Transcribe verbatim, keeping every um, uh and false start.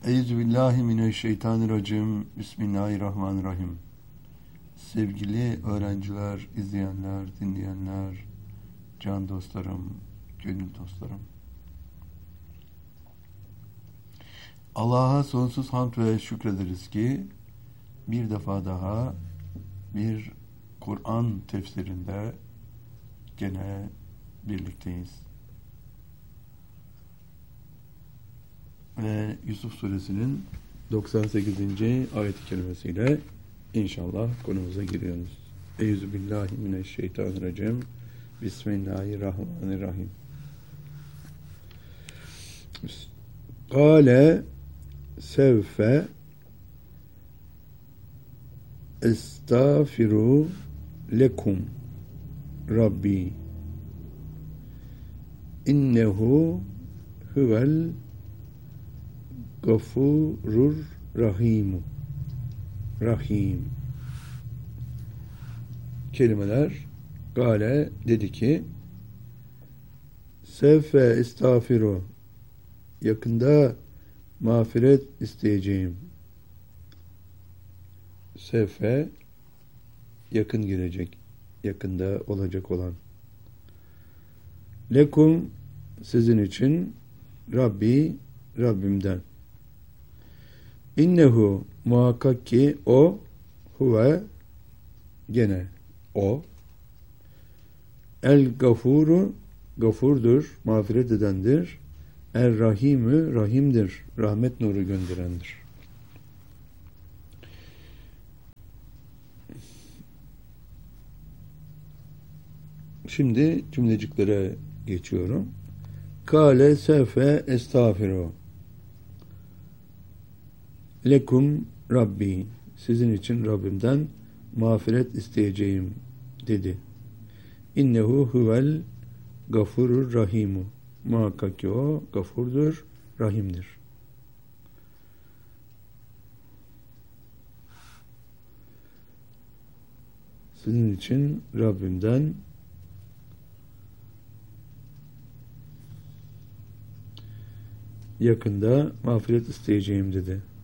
Euzubillahimineşşeytanirracim. Bismillahirrahmanirrahim. Sevgili öğrenciler, izleyenler, dinleyenler, can dostlarım, gönül dostlarım. Allah'a sonsuz hamd ve şükrederiz ki bir defa daha bir Kur'an tefsirinde gene birlikteyiz. Ve Yusuf Suresinin doksan sekizinci ayet-i kerimesiyle inşallah konumuza giriyoruz. Euzubillahimineşşeytanirracim. Bismillahirrahmanirrahim. Kâle sevfe estağfiru lekum Rabbi innehu huvel gafurur rahimu rahim. Kelimeler: Gale dedi ki, sevfe estağfiru, yakında mağfiret isteyeceğim. Sevfe yakın gelecek, yakında olacak olan. Lekum, sizin için, Rabbi, Rabbimden. İnnehu, muhakkak ki o, huve, gene o, el gafuru, gafurdur, mağfiret edendir, er rahimü, rahimdir, rahmet nuru gönderendir. Şimdi cümleciklere geçiyorum. Kâle sefe estağfiru lekum Rabbi, sizin için Rabbimden mağfiret isteyeceğim dedi. İnnehu huvel gafurur rahimu, muhakkak ki o gafurdur, rahimdir. Sizin için Rabbimden yakında mağfiret isteyeceğim dedi.